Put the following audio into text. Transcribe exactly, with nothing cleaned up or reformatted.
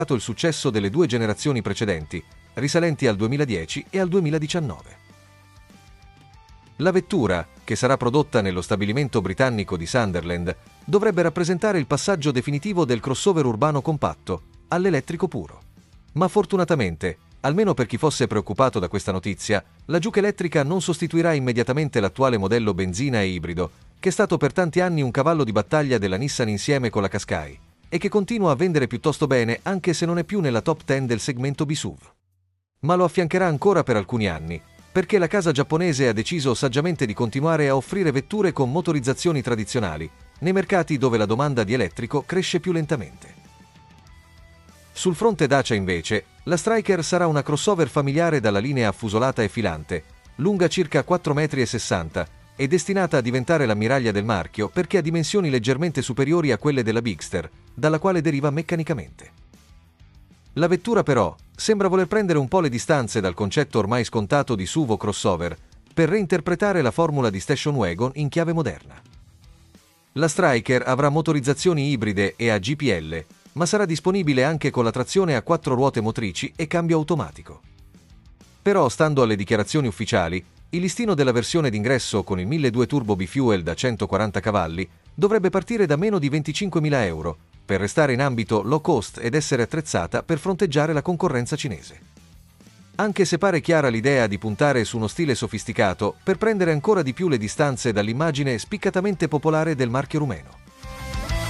il successo delle due generazioni precedenti, risalenti al duemiladieci e al duemiladiciannove. La vettura, che sarà prodotta nello stabilimento britannico di Sunderland, dovrebbe rappresentare il passaggio definitivo del crossover urbano compatto all'elettrico puro. Ma fortunatamente, almeno per chi fosse preoccupato da questa notizia, la Juke elettrica non sostituirà immediatamente l'attuale modello benzina e ibrido, che è stato per tanti anni un cavallo di battaglia della Nissan insieme con la Qashqai, e che continua a vendere piuttosto bene anche se non è più nella top dieci del segmento B S U V. Ma lo affiancherà ancora per alcuni anni, perché la casa giapponese ha deciso saggiamente di continuare a offrire vetture con motorizzazioni tradizionali, nei mercati dove la domanda di elettrico cresce più lentamente. Sul fronte Dacia invece, la Stryker sarà una crossover familiare dalla linea affusolata e filante, lunga circa quattro virgola sessanta metri, e destinata a diventare l'ammiraglia del marchio perché ha dimensioni leggermente superiori a quelle della Bigster, dalla quale deriva meccanicamente. La vettura però sembra voler prendere un po' le distanze dal concetto ormai scontato di S U V o crossover, per reinterpretare la formula di station wagon in chiave moderna. La Stryker avrà motorizzazioni ibride e a G P L, ma sarà disponibile anche con la trazione a quattro ruote motrici e cambio automatico. Però, stando alle dichiarazioni ufficiali, il listino della versione d'ingresso con il milleduecento Turbo Bifuel da centoquaranta cavalli dovrebbe partire da meno di venticinquemila euro, per restare in ambito low cost ed essere attrezzata per fronteggiare la concorrenza cinese. Anche se pare chiara l'idea di puntare su uno stile sofisticato per prendere ancora di più le distanze dall'immagine spiccatamente popolare del marchio rumeno.